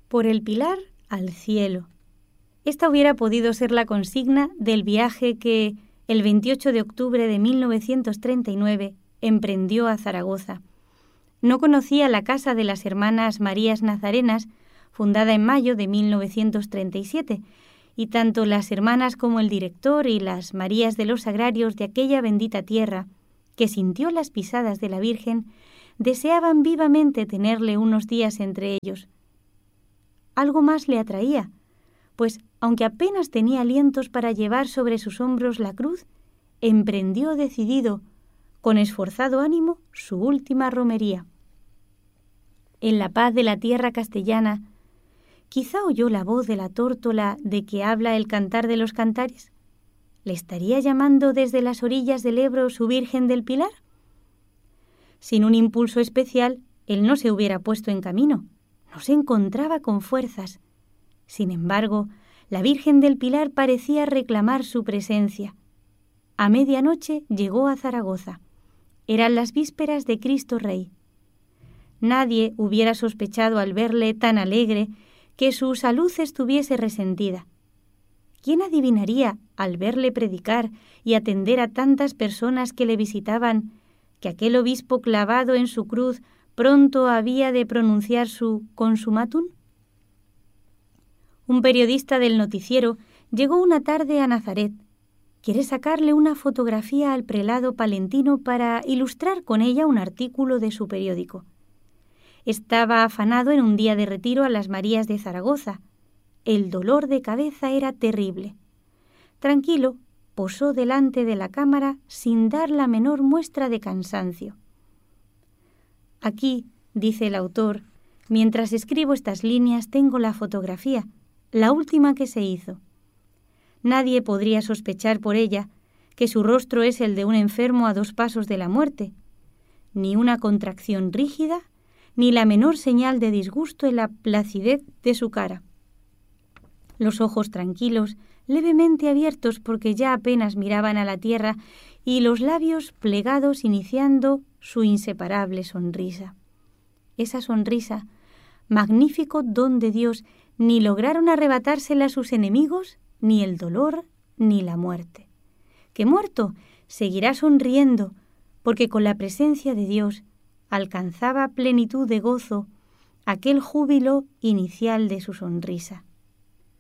Por el Pilar al cielo. Esta hubiera podido ser la consigna del viaje que el 28 de octubre de 1939 emprendió a Zaragoza. No conocía la casa de las hermanas Marías Nazarenas, fundada en mayo de 1937, y tanto las hermanas como el director y las Marías de los Agrarios de aquella bendita tierra, que sintió las pisadas de la Virgen, deseaban vivamente tenerle unos días entre ellos. Algo más le atraía, pues aunque apenas tenía alientos para llevar sobre sus hombros la cruz, emprendió decidido, con esforzado ánimo, su última romería. En la paz de la tierra castellana, quizá oyó la voz de la tórtola de que habla el Cantar de los Cantares. ¿Le estaría llamando desde las orillas del Ebro su Virgen del Pilar? Sin un impulso especial, él no se hubiera puesto en camino. No se encontraba con fuerzas. Sin embargo, la Virgen del Pilar parecía reclamar su presencia. A medianoche llegó a Zaragoza. Eran las vísperas de Cristo Rey. Nadie hubiera sospechado al verle tan alegre que su salud estuviese resentida. ¿Quién adivinaría, al verle predicar y atender a tantas personas que le visitaban, que aquel obispo clavado en su cruz pronto había de pronunciar su consumatum? Un periodista del noticiero llegó una tarde a Nazaret. Quiere sacarle una fotografía al prelado palentino para ilustrar con ella un artículo de su periódico. Estaba afanado en un día de retiro a las Marías de Zaragoza. El dolor de cabeza era terrible. Tranquilo, posó delante de la cámara sin dar la menor muestra de cansancio. Aquí, dice el autor, mientras escribo estas líneas tengo la fotografía, la última que se hizo. Nadie podría sospechar por ella que su rostro es el de un enfermo a 2 pasos de la muerte. Ni una contracción rígida, ni la menor señal de disgusto en la placidez de su cara. Los ojos tranquilos, levemente abiertos porque ya apenas miraban a la tierra, y los labios plegados iniciando su inseparable sonrisa. Esa sonrisa, magnífico don de Dios, ni lograron arrebatársela sus enemigos, ni el dolor, ni la muerte. Que muerto, seguirá sonriendo, porque con la presencia de Dios alcanzaba plenitud de gozo aquel júbilo inicial de su sonrisa.